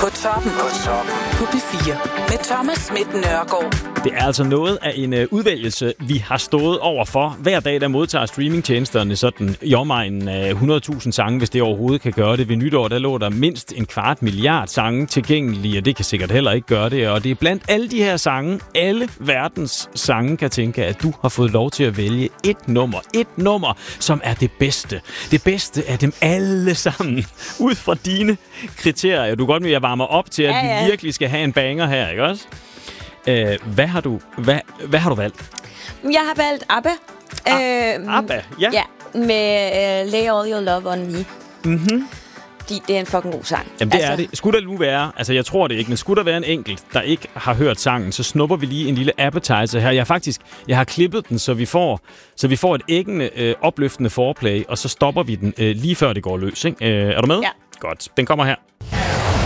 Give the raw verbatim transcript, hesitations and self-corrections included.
På toppen. På toppen. På P fire. Med Thomas Smidt Nørgaard. Det er altså noget af en uh, udvælgelse, vi har stået over for. Hver dag, der modtager streamingtjenesterne sådan i omegnen af hundrede tusind sange, hvis det overhovedet kan gøre det. Ved nytår, der lå der mindst en kvart milliard sange tilgængelige, og det kan sikkert heller ikke gøre det. Og det er blandt alle de her sange, alle verdens sange kan tænke, at du har fået lov til at vælge et nummer. Et nummer, som er det bedste. Det bedste af dem alle sammen. Ud fra dine kriterier. Du kan godt med, at jeg varmer op til, at ja, ja. vi virkelig skal have en banger her, ikke også? Øh, hvad har du hvad, hvad har du valgt? Jeg har valgt ABBA. A- øh, ABBA, ja. Ja, med uh, Lay All Your Love On Me. Mhm. De, det er en fucking god sang. Jamen det altså. er det. Skulle der nu være, altså jeg tror det ikke, men skulle der være en enkelt, der ikke har hørt sangen, så snupper vi lige en lille appetizer her. Jeg har faktisk, jeg har klippet den, så vi får, så vi får et æggende, øh, opløftende foreplay, og så stopper vi den øh, lige før det går løs. Ikke? Øh, er du med? Ja. Godt. Den kommer her.